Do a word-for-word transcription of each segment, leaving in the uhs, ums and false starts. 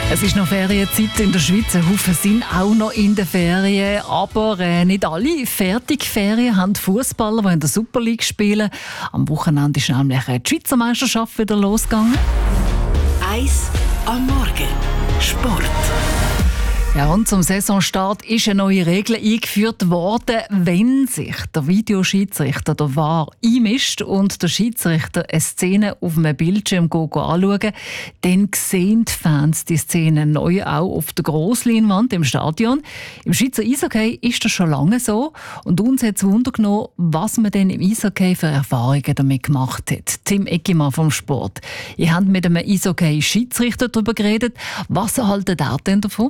Es ist noch Ferienzeit in der Schweiz. Ein Haufen sind auch noch in den Ferien. Aber äh, nicht alle Fertigferien haben Fußballer, die in der Super League spielen. Am Wochenende ist nämlich die Schweizer Meisterschaft wieder losgegangen. Eis am Morgen. Sport. Ja, und zum Saisonstart ist eine neue Regel eingeführt worden. Wenn sich der Videoschiedsrichter, der V A R, einmischt und der Schiedsrichter eine Szene auf einem Bildschirm anschauen, dann sehen die Fans die Szene neu auch auf der Grossleinwand im Stadion. Im Schweizer Eishockey ist das schon lange so. Und uns hat es Wunder genommen, was man denn im Eishockey für Erfahrungen damit gemacht hat. Tim Eckimann vom Sport. Ihr habt mit einem Eishockey-Schiedsrichter darüber geredet. Was haltet ihr denn davon?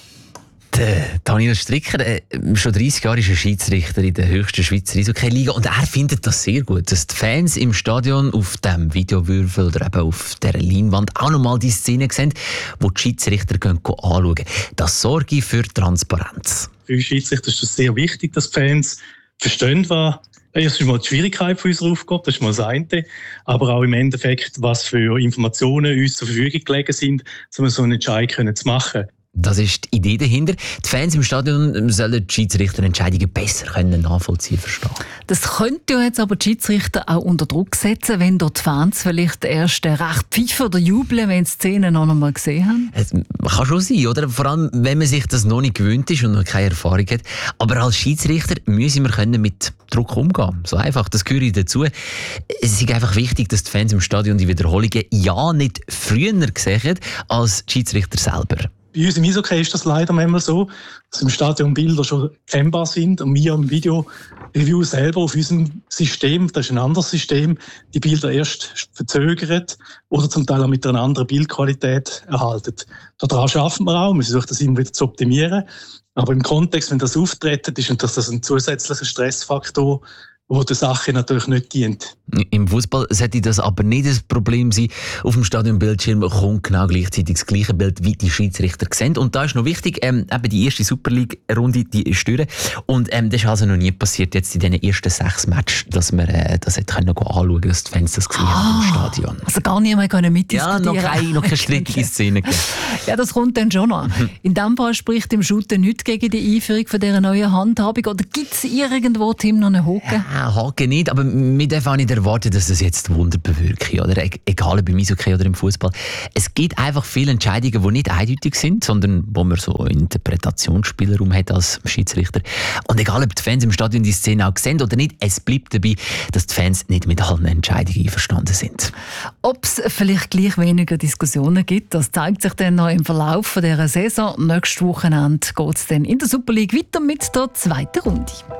Der Daniel Stricker, äh, schon dreißig Jahre ist er Schiedsrichter in der höchsten Schweizer Eishockey-Liga und er findet das sehr gut, dass die Fans im Stadion auf dem Videowürfel oder eben auf dieser Leinwand auch nochmal die Szene sehen, wo die Schiedsrichter gehen, gehen anschauen. Das sorge für Transparenz. Für uns Schiedsrichter ist es sehr wichtig, dass die Fans verstehen, was erstens mal die Schwierigkeit von unserer Aufgabe, das ist mal das eine, aber auch im Endeffekt, was für Informationen uns zur Verfügung gelegen sind, um so einen Entscheid zu machen. Das ist die Idee dahinter. Die Fans im Stadion sollen die Schiedsrichterentscheidungen besser können nachvollziehen verstehen. Das könnte ja jetzt aber die Schiedsrichter auch unter Druck setzen, wenn dort die Fans vielleicht erst recht pfeifen oder jubeln, wenn sie die Szene noch einmal gesehen haben. Es kann schon sein, oder? Vor allem, wenn man sich das noch nicht gewöhnt ist und noch keine Erfahrung hat. Aber als Schiedsrichter müssen wir können mit Druck umgehen. So einfach, das gehört dazu. Es ist einfach wichtig, dass die Fans im Stadion die Wiederholungen ja nicht früher sehen als die Schiedsrichter selber. Bei uns im Eishockey ist das leider manchmal so, dass im Stadion Bilder schon kennbar sind und wir im Video-Review selber auf unserem System, das ist ein anderes System, die Bilder erst verzögern oder zum Teil auch mit einer anderen Bildqualität erhalten. Daran arbeiten wir auch, wir versuchen das immer wieder zu optimieren. Aber im Kontext, wenn das auftritt, ist das ein zusätzlicher Stressfaktor, wo der Sache natürlich nicht dient. Im Fußball sollte das aber nicht das Problem sein. Auf dem Stadionbildschirm kommt genau gleichzeitig das gleiche Bild, wie die Schiedsrichter sehen. Und da ist noch wichtig, ähm, eben die erste Super League-Runde, die ist durch. Und ähm, das ist also noch nie passiert, jetzt in diesen ersten sechs Matches, dass wir äh, das hätten können anschauen können, dass die Fans das gesehen ah, haben im Stadion. Also gar niemand können mitdiskutieren. Ja, noch keine, noch keine strittige Szene. Ja, das kommt dann schon noch. In diesem Fall spricht im Shooter nichts gegen die Einführung von dieser neuen Handhabung. Oder gibt es irgendwo, Tim, noch einen Haken? Ja, Haken nicht, aber wir dürfen auch nicht erwarten, dass das jetzt Wunder bewirkt, oder? Egal ob im Eishockey oder im Fußball. Es gibt einfach viele Entscheidungen, die nicht eindeutig sind, sondern wo man so Interpretationsspielraum hat als Schiedsrichter. Und egal ob die Fans im Stadion die Szene auch sehen oder nicht, es bleibt dabei, dass die Fans nicht mit allen Entscheidungen einverstanden sind. Ob es vielleicht gleich weniger Diskussionen gibt, das zeigt sich dann noch im Verlauf dieser Saison. Nächstes Wochenende geht es dann in der Super League weiter mit der zweiten Runde.